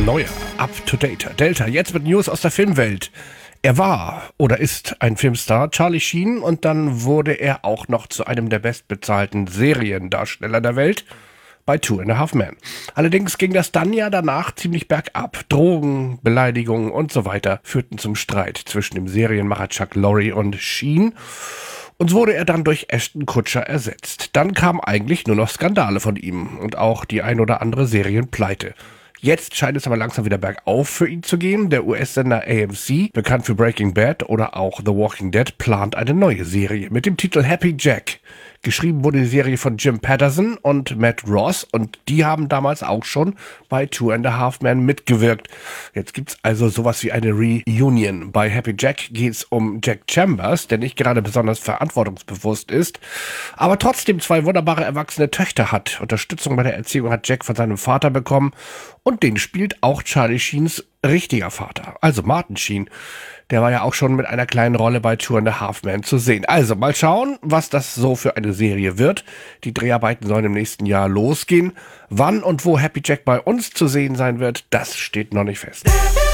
neuer, up-to-dater Delta. Jetzt mit News aus der Filmwelt. Er war oder ist ein Filmstar, Charlie Sheen, und dann wurde er auch noch zu einem der bestbezahlten Seriendarsteller der Welt bei Two and a Half Men. Allerdings ging das dann ja danach ziemlich bergab. Drogen, Beleidigungen und so weiter führten zum Streit zwischen dem Serienmacher Chuck Lorre und Sheen. Und so wurde er dann durch Ashton Kutcher ersetzt. Dann kamen eigentlich nur noch Skandale von ihm und auch die ein oder andere Serienpleite. Jetzt scheint es aber langsam wieder bergauf für ihn zu gehen. Der US-Sender AMC, bekannt für Breaking Bad oder auch The Walking Dead, plant eine neue Serie mit dem Titel Happy Jack. Geschrieben wurde die Serie von Jim Patterson und Matt Ross und die haben damals auch schon bei Two and a Half Men mitgewirkt. Jetzt gibt's also sowas wie eine Reunion. Bei Happy Jack geht's um Jack Chambers, der nicht gerade besonders verantwortungsbewusst ist, aber trotzdem zwei wunderbare erwachsene Töchter hat. Unterstützung bei der Erziehung hat Jack von seinem Vater bekommen und den spielt auch Charlie Sheens richtiger Vater, also Martin Sheen. Der war ja auch schon mit einer kleinen Rolle bei Two and a Half Men zu sehen. Also mal schauen, was das so für eine Serie wird. Die Dreharbeiten sollen im nächsten Jahr losgehen. Wann und wo Happy Jack bei uns zu sehen sein wird, das steht noch nicht fest.